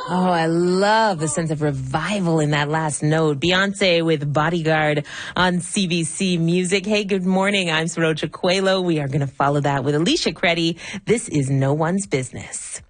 Oh, I love the sense of revival in that last note. Beyonce with Bodyguard on CBC Music. Hey, good morning. I'm Sarocha Coelho. We are going to follow that with Alicia Creddy. This is No One's Business.